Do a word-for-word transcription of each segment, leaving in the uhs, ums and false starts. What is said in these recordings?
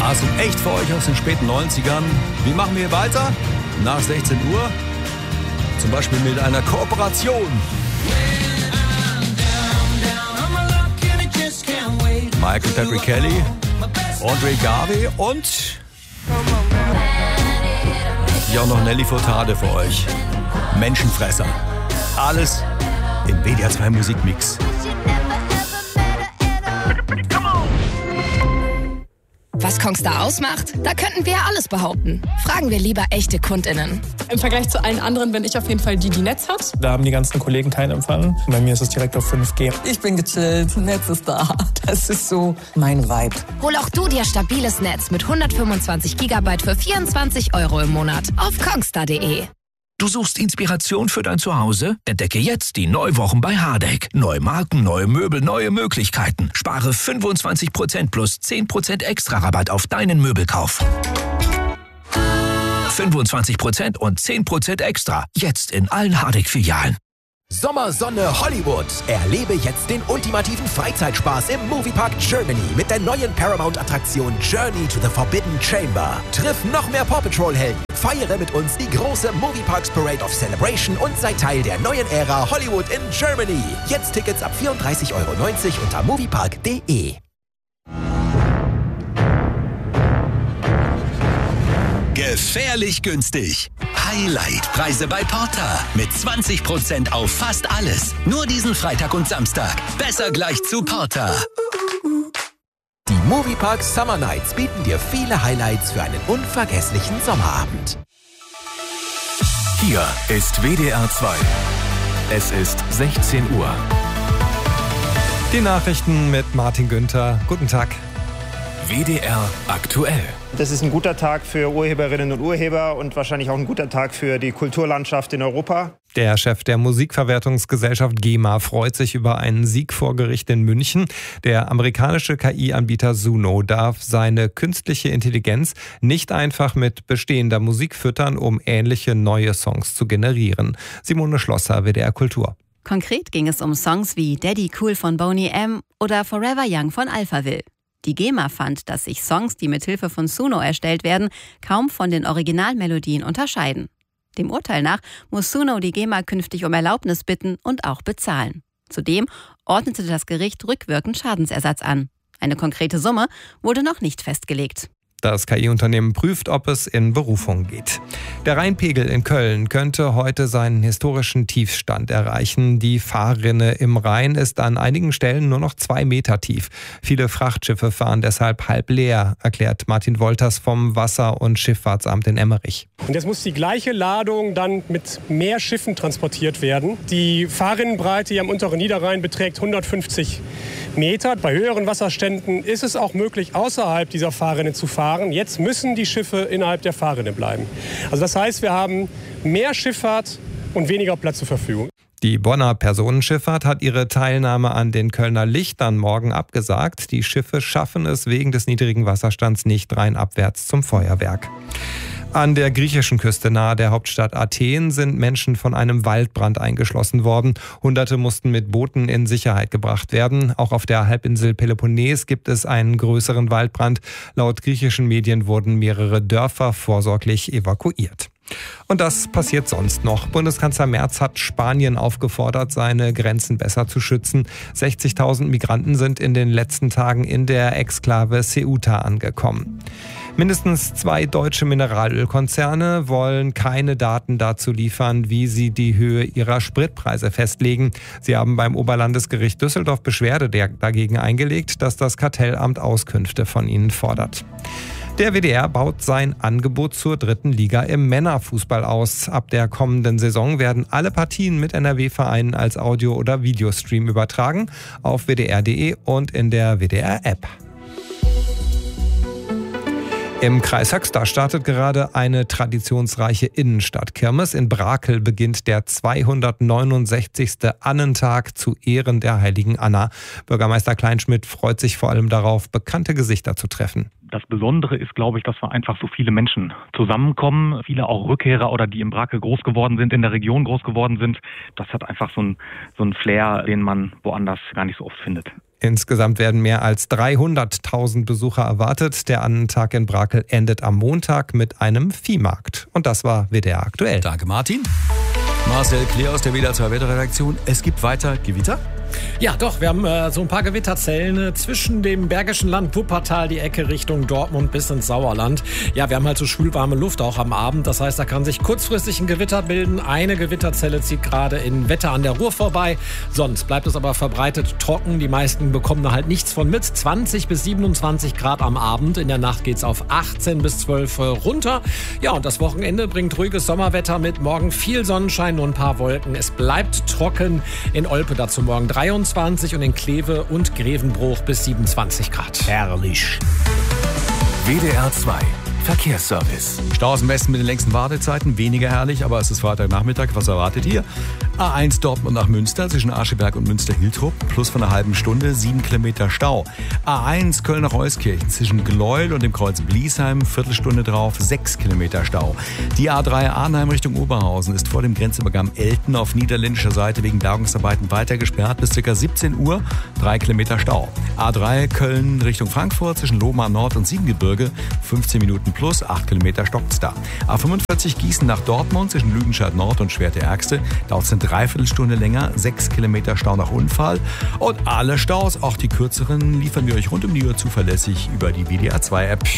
Also echt für euch aus den späten neunzigern. Wie machen wir weiter? Nach sechzehn Uhr. Zum Beispiel mit einer Kooperation. Michael Patrick Kelly, Andre Garvey und hier auch noch Nelly Furtado für euch. Menschenfresser. Alles im W D R zwei Musikmix. Was Kongstar ausmacht? Da könnten wir ja alles behaupten. Fragen wir lieber echte KundInnen. Im Vergleich zu allen anderen bin ich auf jeden Fall die, die Netz hat. Da haben die ganzen Kollegen keinen Empfang. Bei mir ist es direkt auf fünf G. Ich bin gechillt, Netz ist da. Das ist so mein Vibe. Hol auch du dir stabiles Netz mit hundertfünfundzwanzig Gigabyte für vierundzwanzig Euro im Monat auf kongstar punkt de. Du suchst Inspiration für dein Zuhause? Entdecke jetzt die Neuwochen bei Hardegg. Neue Marken, neue Möbel, neue Möglichkeiten. Spare fünfundzwanzig Prozent plus zehn Prozent extra Rabatt auf deinen Möbelkauf. fünfundzwanzig Prozent und zehn Prozent extra. Jetzt in allen Hardegg-Filialen. Sommersonne Hollywood. Erlebe jetzt den ultimativen Freizeitspaß im Moviepark Germany mit der neuen Paramount-Attraktion Journey to the Forbidden Chamber. Triff noch mehr Paw Patrol-Helden. Feiere mit uns die große Movieparks Parade of Celebration und sei Teil der neuen Ära Hollywood in Germany. Jetzt Tickets ab vierunddreißig Euro neunzig unter moviepark punkt de. Gefährlich günstig. Highlight-Preise bei Porter. Mit zwanzig Prozent auf fast alles. Nur diesen Freitag und Samstag. Besser gleich zu Porter. Die Moviepark Summer Nights bieten dir viele Highlights für einen unvergesslichen Sommerabend. Hier ist W D R zwei. Es ist sechzehn Uhr. Die Nachrichten mit Martin Günther. Guten Tag. W D R aktuell. Das ist ein guter Tag für Urheberinnen und Urheber und wahrscheinlich auch ein guter Tag für die Kulturlandschaft in Europa. Der Chef der Musikverwertungsgesellschaft GEMA freut sich über einen Sieg vor Gericht in München. Der amerikanische K I-Anbieter Suno darf seine künstliche Intelligenz nicht einfach mit bestehender Musik füttern, um ähnliche neue Songs zu generieren. Simone Schlosser, W D R Kultur. Konkret ging es um Songs wie Daddy Cool von Boney M. oder Forever Young von Alphaville. Die GEMA fand, dass sich Songs, die mit Hilfe von Suno erstellt werden, kaum von den Originalmelodien unterscheiden. Dem Urteil nach muss Suno die GEMA künftig um Erlaubnis bitten und auch bezahlen. Zudem ordnete das Gericht rückwirkend Schadensersatz an. Eine konkrete Summe wurde noch nicht festgelegt. Das K I-Unternehmen prüft, ob es in Berufung geht. Der Rheinpegel in Köln könnte heute seinen historischen Tiefstand erreichen. Die Fahrrinne im Rhein ist an einigen Stellen nur noch zwei Meter tief. Viele Frachtschiffe fahren deshalb halb leer, erklärt Martin Wolters vom Wasser- und Schifffahrtsamt in Emmerich. Und jetzt muss die gleiche Ladung dann mit mehr Schiffen transportiert werden. Die Fahrrinnenbreite hier am unteren Niederrhein beträgt hundertfünfzig Meter. Bei höheren Wasserständen ist es auch möglich, außerhalb dieser Fahrrinne zu fahren. Jetzt müssen die Schiffe innerhalb der Fahrrinne bleiben. Also das heißt, wir haben mehr Schifffahrt und weniger Platz zur Verfügung. Die Bonner Personenschifffahrt hat ihre Teilnahme an den Kölner Lichtern morgen abgesagt. Die Schiffe schaffen es wegen des niedrigen Wasserstands nicht rheinabwärts zum Feuerwerk. An der griechischen Küste nahe der Hauptstadt Athen sind Menschen von einem Waldbrand eingeschlossen worden. Hunderte mussten mit Booten in Sicherheit gebracht werden. Auch auf der Halbinsel Peloponnes gibt es einen größeren Waldbrand. Laut griechischen Medien wurden mehrere Dörfer vorsorglich evakuiert. Und das passiert sonst noch. Bundeskanzler Merz hat Spanien aufgefordert, seine Grenzen besser zu schützen. sechzigtausend Migranten sind in den letzten Tagen in der Exklave Ceuta angekommen. Mindestens zwei deutsche Mineralölkonzerne wollen keine Daten dazu liefern, wie sie die Höhe ihrer Spritpreise festlegen. Sie haben beim Oberlandesgericht Düsseldorf Beschwerde dagegen eingelegt, dass das Kartellamt Auskünfte von ihnen fordert. Der W D R baut sein Angebot zur dritten Liga im Männerfußball aus. Ab der kommenden Saison werden alle Partien mit N R W-Vereinen als Audio- oder Videostream übertragen auf w d r punkt d e und in der W D R-App. Im Kreis Höxter startet gerade eine traditionsreiche Innenstadtkirmes. In Brakel beginnt der zweihundertneunundsechzigste Annentag zu Ehren der heiligen Anna. Bürgermeister Kleinschmidt freut sich vor allem darauf, bekannte Gesichter zu treffen. Das Besondere ist, glaube ich, dass wir einfach so viele Menschen zusammenkommen. Viele auch Rückkehrer oder die in Brakel groß geworden sind, in der Region groß geworden sind. Das hat einfach so ein, so ein Flair, den man woanders gar nicht so oft findet. Insgesamt werden mehr als dreihunderttausend Besucher erwartet. Der Annentag in Brakel endet am Montag mit einem Viehmarkt. Und das war W D R aktuell. Danke, Martin. Marcel Kleer aus der W D R zwei Wetterredaktion. Es gibt weiter Gewitter? Ja, doch, wir haben äh, so ein paar Gewitterzellen äh, zwischen dem Bergischen Land, Wuppertal, die Ecke Richtung Dortmund bis ins Sauerland. Ja, wir haben halt so schwülwarme Luft auch am Abend. Das heißt, da kann sich kurzfristig ein Gewitter bilden. Eine Gewitterzelle zieht gerade in Wetter an der Ruhr vorbei. Sonst bleibt es aber verbreitet trocken. Die meisten bekommen da halt nichts von mit. zwanzig bis siebenundzwanzig Grad am Abend. In der Nacht geht's auf achtzehn bis zwölf runter. Ja, und das Wochenende bringt ruhiges Sommerwetter mit. Morgen viel Sonnenschein, nur ein paar Wolken. Es bleibt trocken. In Olpe dazu morgen dreiundzwanzig und in Kleve und Grevenbruch bis siebenundzwanzig Grad. Herrlich. W D R zwei Verkehrsservice. Staus im Westen mit den längsten Wartezeiten, weniger herrlich, aber es ist Freitagnachmittag. Was erwartet ihr? A eins Dortmund nach Münster zwischen Ascheberg und Münster-Hiltrup, plus von einer halben Stunde, sieben Kilometer Stau. A eins Köln nach Euskirchen zwischen Gleuel und dem Kreuz Bliesheim, Viertelstunde drauf, sechs Kilometer Stau. Die A drei Arnheim Richtung Oberhausen ist vor dem Grenzübergang Elten auf niederländischer Seite wegen Bergungsarbeiten weiter gesperrt bis ca. siebzehn Uhr, drei Kilometer Stau. A drei Köln Richtung Frankfurt zwischen Lohmar Nord und Siebengebirge, fünfzehn Minuten plus, acht Kilometer stockt's da. A fünfundvierzig Gießen nach Dortmund zwischen Lüdenscheid Nord und Schwerte-Ärgste, dauert's eine Dreiviertelstunde länger, sechs Kilometer Stau nach Unfall. Und alle Staus, auch die kürzeren, liefern wir euch rund um die Uhr zuverlässig über die W D R zwei App.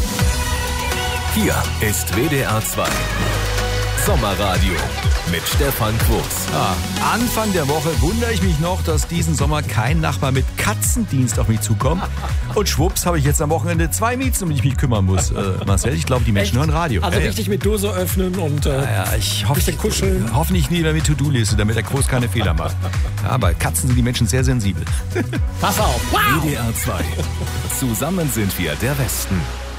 Hier ist W D R zwei Sommerradio mit Stefan Quos. Ja, Anfang der Woche wundere ich mich noch, dass diesen Sommer kein Nachbar mit Katzendienst auf mich zukommt. Und schwupps habe ich jetzt am Wochenende zwei Mieten, um die ich mich kümmern muss. Äh, Marcel, ich glaube, die Menschen Echt? hören Radio. Also ja, richtig ja. mit Dose öffnen und äh, ja, ja, ich hoffe, bisschen kuscheln. Hoffentlich nie mehr mit To-Do-Liste, damit der Groß keine Fehler macht. Ja, bei Katzen sind die Menschen sehr sensibel. Pass auf. Wow. W D R zwei. Zusammen sind wir der Westen.